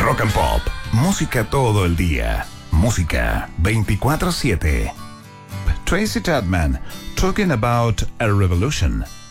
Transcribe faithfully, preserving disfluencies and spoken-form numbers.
Rock and Pop. Música todo el día. Música veinticuatro siete. Tracy Chapman, Talking About a Revolution.